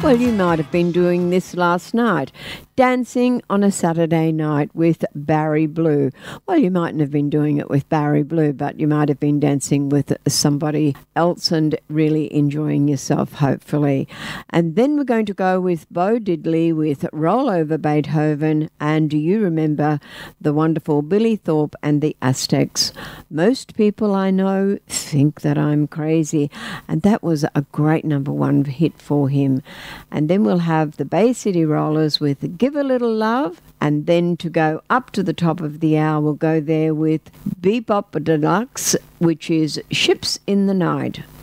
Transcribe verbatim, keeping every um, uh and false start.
Well, you might have been doing this last night, dancing on a Saturday night with Barry Blue. Well, you mightn't have been doing it with Barry Blue, but you might have been dancing with somebody else and really enjoying yourself, hopefully. And then we're going to go with Bo Diddley with Roll Over Beethoven. And do you remember the wonderful Billy Thorpe and the Aztecs? Most people I know think that I'm crazy. And that was a great number one hit for him. And then we'll have the Bay City Rollers with Give a Little Love. And then to go up to the top of the hour, we'll go there with Bebop Deluxe, which is Ships in the Night.